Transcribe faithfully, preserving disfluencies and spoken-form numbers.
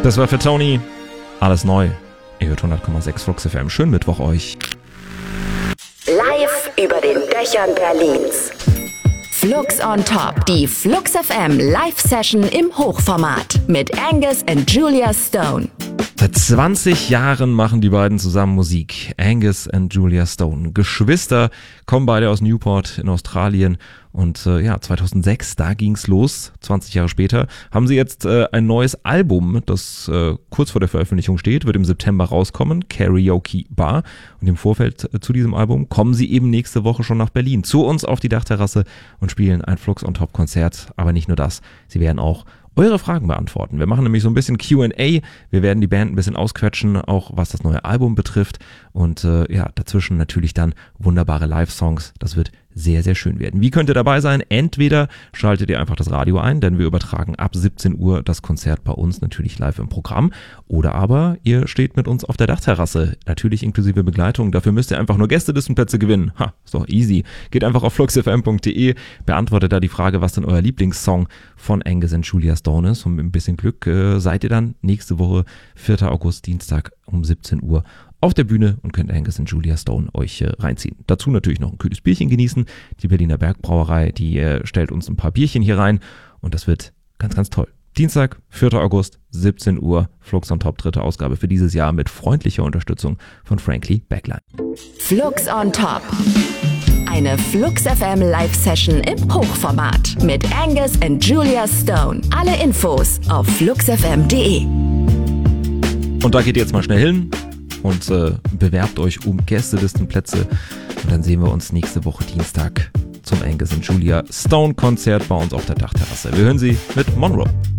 Das war für Tony. Alles neu. Ihr hört hundert Komma sechs Flux F M. Schönen Mittwoch euch. Live über den Dächern Berlins. Flux on Top. Die Flux F M Live-Session im Hochformat mit Angus und Julia Stone. Seit zwanzig Jahren machen die beiden zusammen Musik. Angus und Julia Stone. Geschwister, kommen beide aus Newport in Australien. Und äh, ja, zweitausendsechs, da ging's los. zwanzig Jahre später haben sie jetzt äh, ein neues Album, das äh, kurz vor der Veröffentlichung steht, wird im September rauskommen, Karaoke Bar. Und im Vorfeld äh, zu diesem Album kommen sie eben nächste Woche schon nach Berlin zu uns auf die Dachterrasse und spielen ein Flux on Top Konzert. Aber nicht nur das, sie werden auch eure Fragen beantworten. Wir machen nämlich so ein bisschen Q and A. Wir werden die Band ein bisschen ausquetschen, auch was das neue Album betrifft. Und äh, ja, dazwischen natürlich dann wunderbare Live-Songs. Das wird sehr, sehr schön werden. Wie könnt ihr dabei sein? Entweder schaltet ihr einfach das Radio ein, denn wir übertragen ab siebzehn Uhr das Konzert bei uns natürlich live im Programm. Oder aber ihr steht mit uns auf der Dachterrasse, natürlich inklusive Begleitung. Dafür müsst ihr einfach nur Gästelistenplätze gewinnen. Ha, ist doch easy. Geht einfach auf flux f m punkt d e, beantwortet da die Frage, was denn euer Lieblingssong von Angus und Julia Stone ist. Und mit ein bisschen Glück äh, seid ihr dann nächste Woche, vierter August, Dienstag um siebzehn Uhr auf der Bühne und könnt Angus und Julia Stone euch äh, reinziehen. Dazu natürlich noch ein kühles Bierchen genießen. Die Berliner Bergbrauerei, die äh, stellt uns ein paar Bierchen hier rein und das wird ganz, ganz toll. Dienstag, vierter August, siebzehn Uhr, Flux on Top, dritte Ausgabe für dieses Jahr mit freundlicher Unterstützung von Frankly Backline. Flux on Top. Eine Flux F M Live-Session im Hochformat mit Angus und Julia Stone. Alle Infos auf flux f m punkt d e. Und da geht ihr jetzt mal schnell hin und äh, bewerbt euch um Gästelistenplätze. Und dann sehen wir uns nächste Woche Dienstag zum Angus und Julia Stone Konzert bei uns auf der Dachterrasse. Wir hören sie mit Monroe.